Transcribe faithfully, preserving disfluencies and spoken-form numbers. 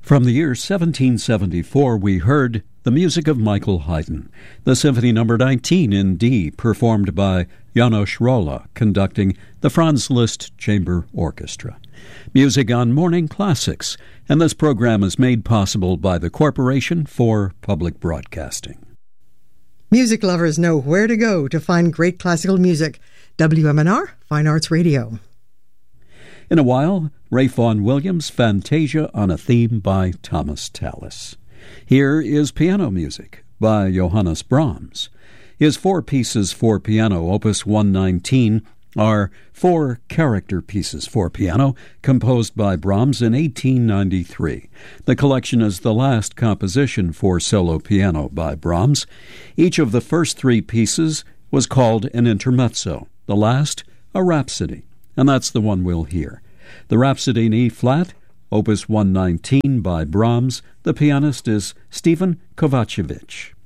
From the year seventeen seventy-four, we heard the music of Michael Haydn, the Symphony Number nineteen in D, performed by János Róla, conducting the Franz Liszt Chamber Orchestra. Music on Morning Classics, and this program is made possible by the Corporation for Public Broadcasting. Music lovers know where to go to find great classical music. W M N R, Fine Arts Radio. In a while, Ralph Vaughan Williams' Fantasia on a Theme by Thomas Tallis. Here is piano music by Johannes Brahms. His four pieces for piano, Opus one nineteen, are four character pieces for piano composed by Brahms in eighteen ninety-three. The collection is the last composition for solo piano by Brahms. Each of the first three pieces was called an intermezzo, the last a rhapsody, and that's the one we'll hear. The Rhapsody in E-flat, Opus one nineteen by Brahms. The pianist is Stephen Kovacevic.